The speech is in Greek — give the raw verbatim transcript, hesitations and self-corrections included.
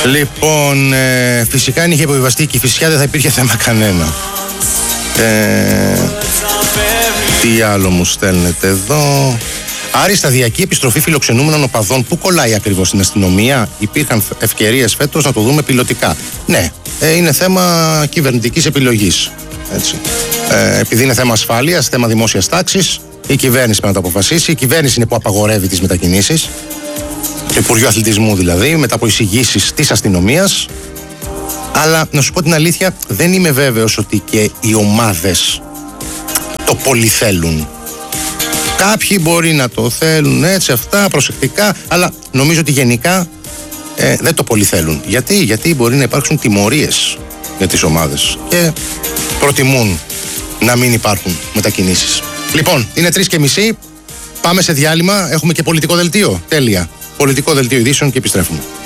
Λοιπόν, ε, φυσικά αν είχε υποβιβαστεί η Κηφισιά δεν θα υπήρχε θέμα κανένα. Ε, τι άλλο μου στέλνετε εδώ? Άρη, σταδιακή επιστροφή φιλοξενούμενων οπαδών. Πού κολλάει ακριβώς στην αστυνομία? Υπήρχαν ευκαιρίες φέτος να το δούμε πιλωτικά. Ναι, ε, είναι θέμα κυβερνητικής επιλογής. Έτσι. Ε, επειδή είναι θέμα ασφάλειας, θέμα δημόσιας τάξης, η κυβέρνηση πρέπει να το αποφασίσει. Η κυβέρνηση είναι που απαγορεύει τις μετακινήσεις. Το Υπουργείο Αθλητισμού δηλαδή, μετά από εισηγήσεις της αστυνομίας. Αλλά να σου πω την αλήθεια, δεν είμαι βέβαιος ότι και οι ομάδες το πολύ θέλουν. Κάποιοι μπορεί να το θέλουν έτσι, αυτά, προσεκτικά, αλλά νομίζω ότι γενικά ε, δεν το πολύ θέλουν. Γιατί? Γιατί μπορεί να υπάρξουν τιμωρίες για τις ομάδες και προτιμούν να μην υπάρχουν μετακινήσεις. Λοιπόν, είναι τρεις και μισή, πάμε σε διάλειμμα, έχουμε και πολιτικό δελτίο. Τέλεια. Πολιτικό δελτίο ειδήσεων και επιστρέφουμε.